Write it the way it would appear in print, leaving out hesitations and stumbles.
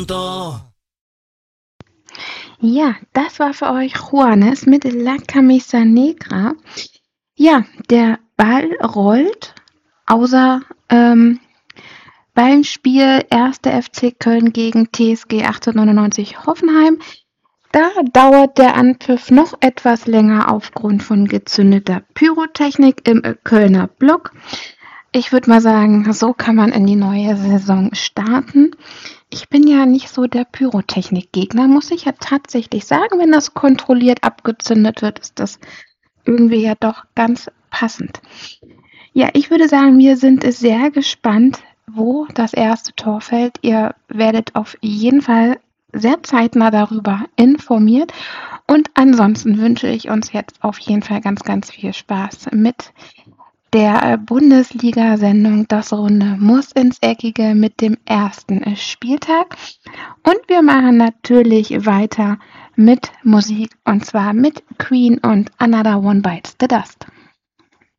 Ja, das war für euch Juanes mit La Camisa Negra. Ja, der Ball rollt, außer beim Spiel 1. FC Köln gegen TSG 1899 Hoffenheim. Da dauert der Anpfiff noch etwas länger aufgrund von gezündeter Pyrotechnik im Kölner Block. Ich würde mal sagen, so kann man in die neue Saison starten. Ich bin ja nicht so der Pyrotechnik-Gegner, muss ich ja tatsächlich sagen. Wenn das kontrolliert abgezündet wird, ist das irgendwie ja doch ganz passend. Ja, ich würde sagen, wir sind sehr gespannt, wo das erste Tor fällt. Ihr werdet auf jeden Fall sehr zeitnah darüber informiert. Und ansonsten wünsche ich uns jetzt auf jeden Fall ganz, ganz viel Spaß mit der Bundesliga-Sendung Das Runde muss ins Eckige mit dem ersten Spieltag. Und wir machen natürlich weiter mit Musik, und zwar mit Queen und Another One Bites the Dust.